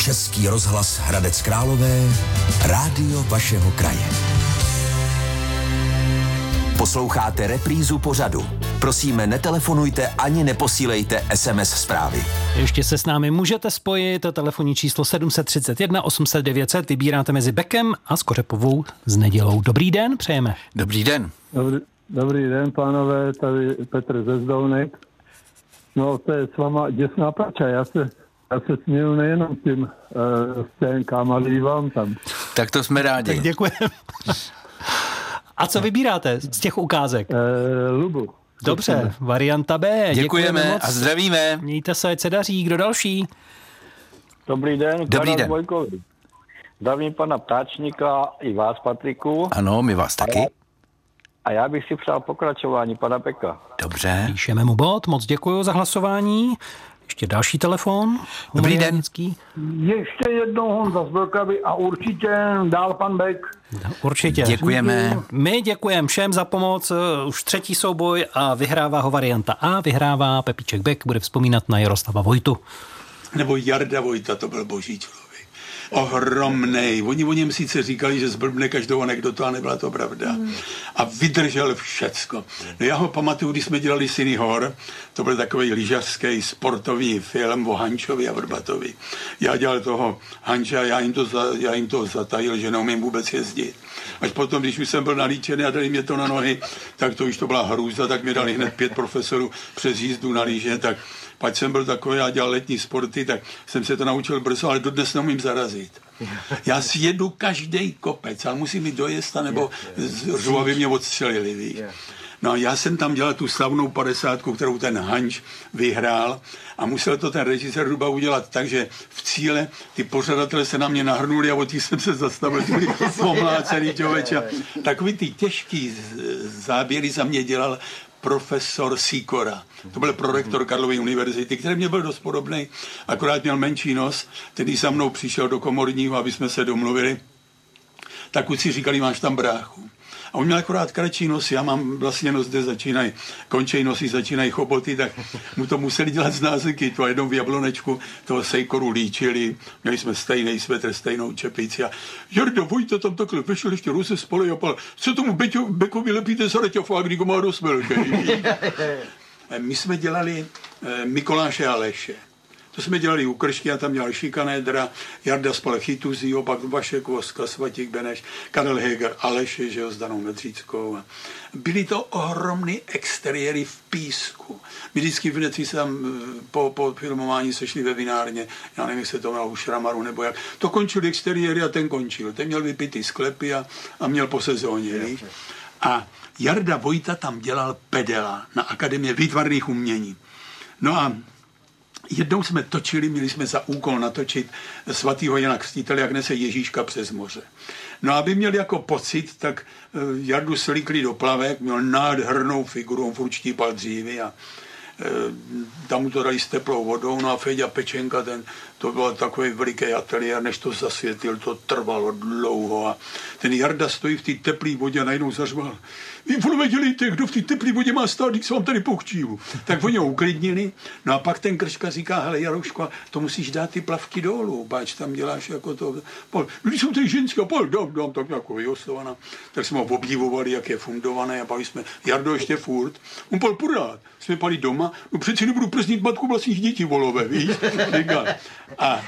Český rozhlas Hradec Králové, rádio vašeho kraje. Posloucháte reprízu pořadu. Prosíme, netelefonujte ani neposílejte SMS zprávy. Ještě se s námi můžete spojit, telefonní číslo 731 800 900, vybíráte mezi Bekem a Skořepovou s Nedělou. Dobrý den, přejeme. Dobrý den. Dobrý den, pánové, tady Petr ze Zdolnek. No, to je s váma děsná prača, já se směju nejenom tím scénkám, ale i vám tam. Tak to jsme rádi. Tak děkujeme. A co vybíráte z těch ukázek? Lubu. Dobře, varianta B. Děkujeme moc. a zdravíme. Mějte se, ať se daří. Kdo další? Dobrý den, Dobrý den. Vojkovi. Zdravím pana Ptáčníka i vás, Patriku. Ano, my vás taky. A já bych si přál pokračování pana Beka. Dobře. Píšeme mu bod, moc děkuji za hlasování. Ještě další telefon. Dobrý den. Ještě jednou Honza z Vlkavy a určitě dál pan Bek. Určitě. Děkujeme. My děkujeme všem za pomoc. Už třetí souboj a vyhrává ho varianta A. Vyhrává Pepíček Bek, bude vzpomínat na Jaroslava Vojtu. Nebo Jarda Vojta, to byl boží člověk. Ohromnej. Oni o něm sice říkali, že zblbne každou anekdotu, a nebyla to pravda. A vydržel všecko. No já ho pamatuju, když jsme dělali Syny hor, to byl takový lyžařský sportovní film o Hančovi a Vrbatovi. Já dělal toho Hanča, já jim to zatajil, že neumím vůbec jezdit. Až potom, když už jsem byl nalíčený a dali mě to na nohy, tak to už to byla hrůza, tak mě dali hned 5 profesorů přes jízdu na lyže, tak pak jsem byl takový, já dělal letní sporty, tak jsem se to naučil brzo, ale dodnes neumím zarazit. Já si jedu každý kopec, ale musím mi dojezd, nebo řvu, aby mě odstřelili, víš. No a já jsem tam dělal tu slavnou 50, kterou ten Hanč vyhrál a musel to ten režisér Ruba udělat tak, že v cíle ty pořadatelé se na mě nahrnuli a od těch jsem se zastavil, ty pomlácený člověče. Takový ty těžký záběry za mě dělal profesor Sikora. To byl prorektor Karlovy univerzity, který mě byl dost podobný, akorát měl menší nos. Tedy za mnou přišel do komorního, aby jsme se domluvili. Tak už si říkali, máš tam bráchu. A on měl akorát kratší nosy, já mám vlastně nos, kde končí nosy, začínají choboty, tak mu to museli dělat z názyky. To jednou v Jablonečku toho Sejkoru líčili, měli jsme stejný svetr, stejnou čepici a Jarda Vojta tam takhle vešel ještě ruce spole a pal, co tomu Bekovi lepíte za reťafák, když ho má dost velký. My jsme dělali Mikoláše Aleše. To jsme dělali u Kršky, já tam dělal Šikanédra, Jarda spal Chytuzího, pak Vašek Voska, Svatík Beneš, Karel Heger, Aleše, že jo, s Danou Medříckou. Byly to ohromný exteriéry v písku. My vždycky v Netří se tam po filmování sešli ve vinárně, já nevím, jestli to měl u Šramaru nebo jak. To končil exteriéry a ten končil. Ten měl vypitý sklepy a měl po sezóně, víš. A Jarda Vojta tam dělal pedela na Akademii výtvarných umění. No a jednou jsme točili, měli jsme za úkol natočit svatýho Jana Křtitele, jak nese Ježíška přes moře. No aby měl jako pocit, tak Jardu slíkli do plavek, měl nádhernou figuru, on furt štípal dřívy a tam mu to dali s teplou vodou, no a Féďa Pečenka, to byl takový veliký ateliér, než to zasvětil, to trvalo dlouho a ten Jarda stojí v té teplé vodě a najednou zařval, vy vůbec dělejte, kdo v té teplé vodě má stát, když se vám tady pochčívu. Tak oni ho uklidnili, no a pak ten Krška říká, hele Jarouško, to musíš dát ty plavky dolů, páč tam děláš jako to, když jsou tady ženské, dám tak jako vyosovaná, tak jsme ho obdivovali, jak je fundované a pak jsme, Jardo ještě furt, on pal pořád, jsme pali doma, no přeci nebudu prznit matku vlastních dětí volové, víš, a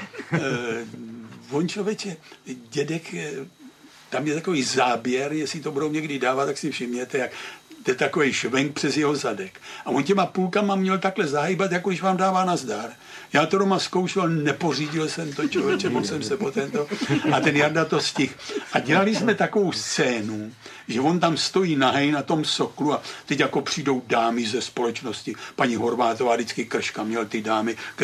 on člověče, dědek, tam je takový záběr, jestli to budou někdy dávat, tak si všimněte, jak jde takový švenk přes jeho zadek. A on těma půlkama měl takhle zahýbat, jako když vám dává nazdar. Já to doma zkoušel, nepořídil jsem to, člověče, mohl jsem se po tento. A ten Jarda to stihl. A dělali jsme takovou scénu, že on tam stojí nahej na tom soklu a teď jako přijdou dámy ze společnosti. Paní Horvátová, vždycky Krška měl ty dámy,